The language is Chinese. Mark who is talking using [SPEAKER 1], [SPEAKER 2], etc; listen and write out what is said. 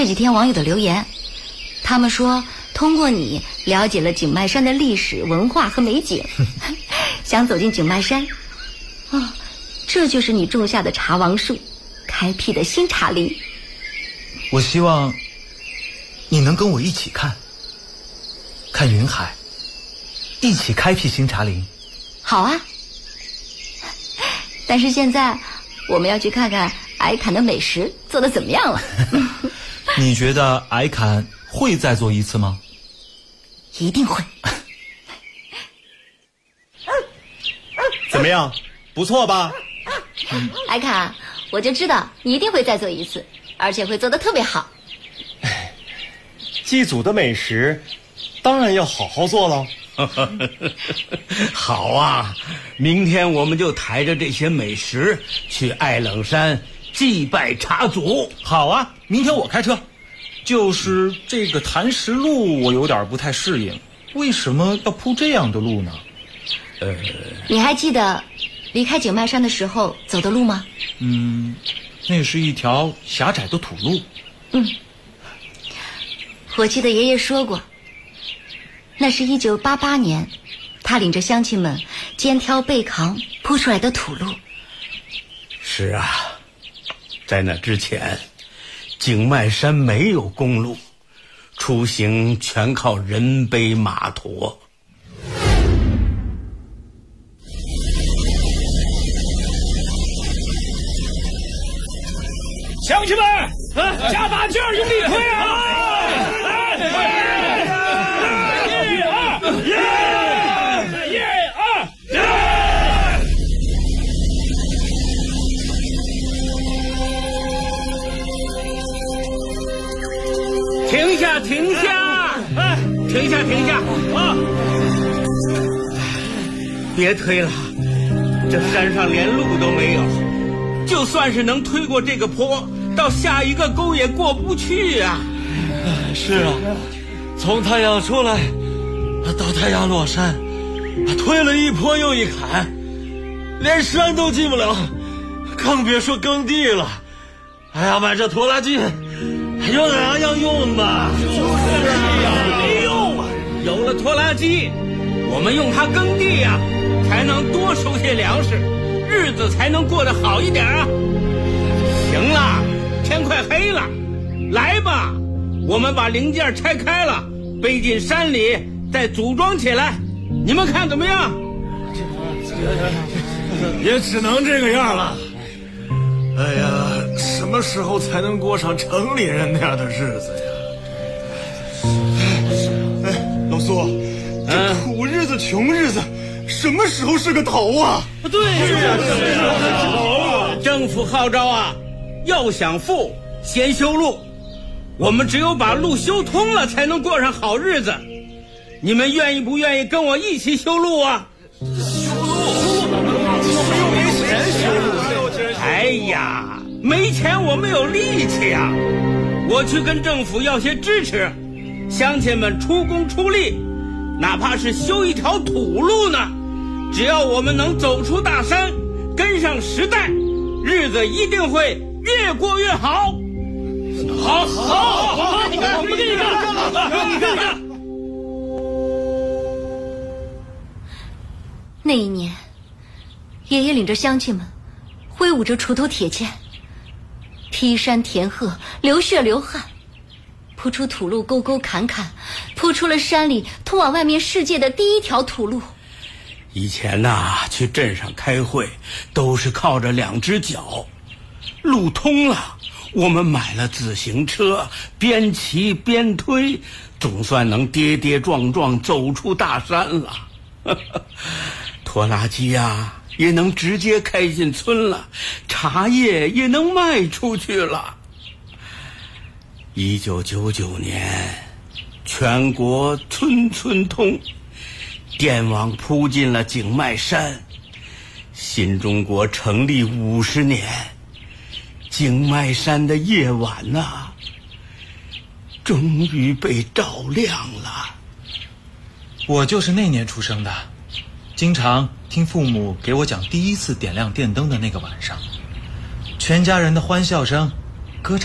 [SPEAKER 1] 这几天网友的留言，他们说通过你了解了景迈山的历史文化和美景，想走进景迈山。哦，这就是你种下的茶王树，开辟的新茶林。
[SPEAKER 2] 我希望你能跟我一起看云海，一起开辟新茶林。
[SPEAKER 1] 好啊，但是现在我们要去看看矮坎的美食做得怎么样了。
[SPEAKER 2] 你觉得矮坎会再做一次吗？
[SPEAKER 1] 一定会。
[SPEAKER 3] 怎么样，不错吧？
[SPEAKER 1] 矮坎，我就知道你一定会再做一次，而且会做得特别好。
[SPEAKER 3] 祭祖的美食当然要好好做了。
[SPEAKER 4] 好啊，明天我们就抬着这些美食去爱冷山祭拜茶祖。
[SPEAKER 2] 好啊，明天我开车。就是这个坛石路我有点不太适应，为什么要铺这样的路呢？
[SPEAKER 1] 你还记得离开景迈山的时候走的路吗？
[SPEAKER 2] 那是一条狭窄的土路。
[SPEAKER 1] 我记得爷爷说过，那是1988年他领着乡亲们肩挑背扛铺出来的土路。
[SPEAKER 4] 是啊，在那之前景迈山没有公路，出行全靠人背马驮。
[SPEAKER 5] 乡亲们，加大劲儿，用力推啊！
[SPEAKER 4] 停下！停下！啊！别推了，这山上连路都没有，就算是能推过这个坡，到下一个沟也过不去啊！
[SPEAKER 6] 是啊，从太阳出来到太阳落山，推了一坡又一坎，连山都进不了，更别说耕地了。哎呀，买这拖拉机有哪样用吧？
[SPEAKER 4] 没用啊！有了拖拉机，我们用它耕地啊，才能多收些粮食，日子才能过得好一点啊！行了，天快黑了，来吧，我们把零件拆开了，背进山里，再组装起来，你们看怎么样？
[SPEAKER 6] 也只能这个样了。哎呀，什么时候才能过上城里人那样的日子呀？
[SPEAKER 3] 老苏，这苦日子穷日子什么时候是个头啊？
[SPEAKER 4] 对，是政府号召啊，要想富先修路，我们只有把路修通了才能过上好日子。你们愿意不愿意跟我一起修路啊？
[SPEAKER 6] 修路？我们又没钱修路。
[SPEAKER 4] 哎呀，没钱我没有力气啊！我去跟政府要些支持，乡亲们出工出力，哪怕是修一条土路呢，只要我们能走出大山，跟上时代，日子一定会越过越好。好，我们给你干。
[SPEAKER 1] 那一年，爷爷领着乡亲们挥舞着锄头铁锨，劈山填壑，流血流汗，铺出土路，沟沟坎坎，铺出了山里通往外面世界的第一条土路。
[SPEAKER 4] 以前去镇上开会都是靠着2只脚，路通了，我们买了自行车，边骑边推，总算能跌跌撞撞走出大山了。拖拉机也能直接开进村了，茶叶也能卖出去了。1999年，全国村村通，电网铺进了景迈山。新中国成立50年，景迈山的夜晚终于被照亮了。
[SPEAKER 2] 我就是那年出生的，经常听父母给我讲第一次点亮电灯的那个晚上，全家人的欢笑声